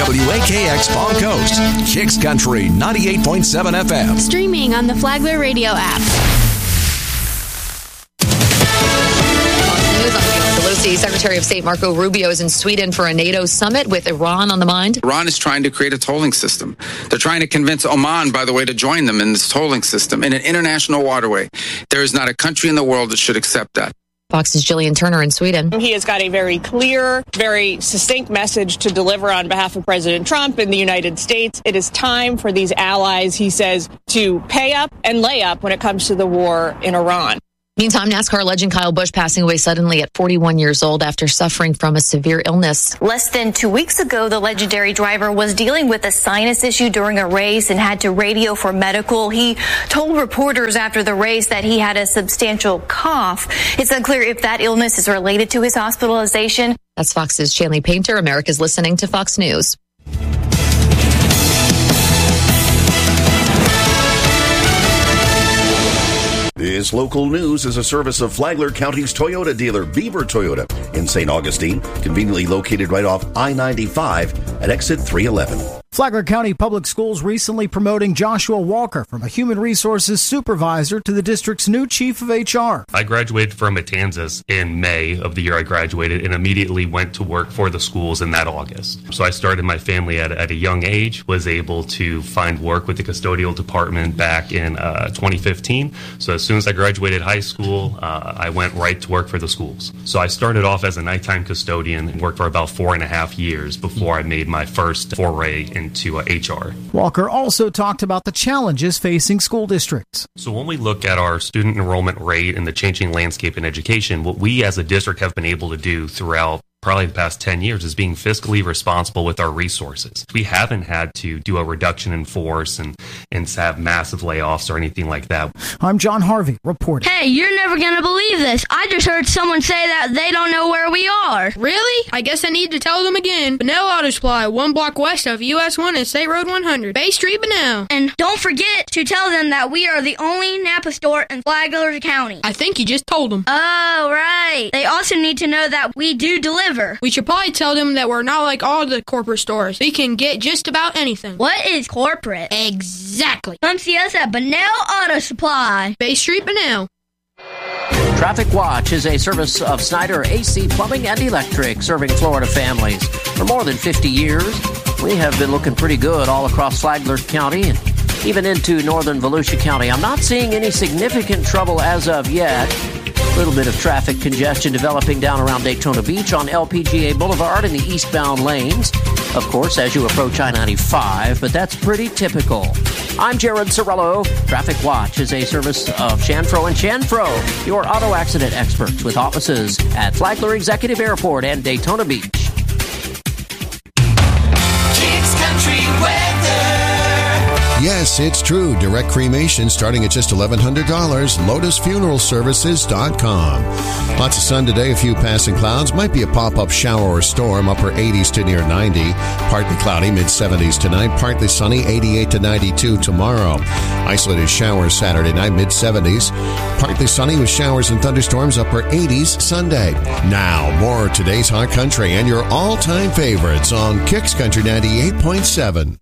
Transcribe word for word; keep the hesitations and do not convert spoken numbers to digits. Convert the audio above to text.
W A K X Palm Coast, Kicks Country ninety-eight point seven F M. Streaming on the Flagler Radio app. Pelosi, Secretary of State Marco Rubio is in Sweden for a NATO summit with Iran on the mind. Iran is trying to create a tolling system. They're trying to convince Oman, by the way, to join them in this tolling system in an international waterway. There is not a country in the world that should accept that. Fox's Jillian Turner in Sweden. He has got a very clear, very succinct message to deliver on behalf of President Trump and the United States. It is time for these allies, he says, to pay up and lay up when it comes to the war in Iran. Meantime, NASCAR legend Kyle Busch passing away suddenly at forty-one years old after suffering from a severe illness. Less than two weeks ago, the legendary driver was dealing with a sinus issue during a race and had to radio for medical. He told reporters after the race that he had a substantial cough. It's unclear if that illness is related to his hospitalization. That's Fox's Shanley Painter. America's listening to Fox News. This local news is a service of Flagler County's Toyota dealer, Beaver Toyota, in Saint Augustine, conveniently located right off I ninety-five at exit three eleven. Flagler County Public Schools recently promoting Joshua Walker from a human resources supervisor to the district's new chief of H R. I graduated from Matanzas in May of the year I graduated and immediately went to work for the schools in that August. So I started my family at, at a young age, was able to find work with the custodial department back in uh, twenty fifteen. So as soon as I graduated high school, uh, I went right to work for the schools. So I started off as a nighttime custodian and worked for about four and a half years before I made my first foray into uh, H R. Walker also talked about the challenges facing school districts. So when we look at our student enrollment rate and the changing landscape in education, what we as a district have been able to do throughout probably the past ten years is being fiscally responsible with our resources. We haven't had to do a reduction in force and, and have massive layoffs or anything like that. I'm John Harvey, reporting. Hey, you're never going to believe this. I just heard someone say that they don't know where we are. Really? I guess I need to tell them again. Bunnell Auto Supply, one block west of U S one and State Road one hundred. Bay Street, Bunnell. And don't forget to tell them that we are the only Napa store in Flagler County. I think you just told them. Oh, right. They also need to know that we do deliver. We should probably tell them that we're not like all the corporate stores. We can get just about anything. What is corporate? Exactly. Come see us at Bunnell Auto Supply. Bay Street, Bunnell. Traffic Watch is a service of Snyder A C Plumbing and Electric, serving Florida families. For more than fifty years, we have been looking pretty good all across Flagler County and even into northern Volusia County. I'm not seeing any significant trouble as of yet. A little bit of traffic congestion developing down around Daytona Beach on L P G A Boulevard in the eastbound lanes. Of course, as you approach I ninety-five, but that's pretty typical. I'm Jared Sorello. Traffic Watch is a service of Shanfro and Shanfro, your auto accident experts with offices at Flagler Executive Airport and Daytona Beach. Kicks Country Weather. Yes, it's true. Direct cremation starting at just eleven hundred dollars. Lotus Funeral Services dot com. Lots of sun today, a few passing clouds. Might be a pop-up shower or storm, upper eighties to near ninety. Partly cloudy, mid-seventies tonight. Partly sunny, eighty-eight to ninety-two tomorrow. Isolated showers Saturday night, mid-seventies. Partly sunny with showers and thunderstorms, upper eighties Sunday. Now, more of today's hot country and your all-time favorites on Kicks Country ninety-eight point seven.